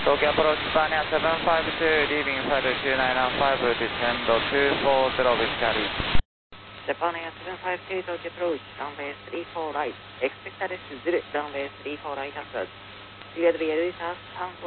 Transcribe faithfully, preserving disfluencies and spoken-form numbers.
Tokyo approach Spania seven five two, leaving five two nine five, descend two four zero with carry. Japan Air seven five two, Tokyo approach, runway three four right, expect arrest zero, runway three four right approach. U L V L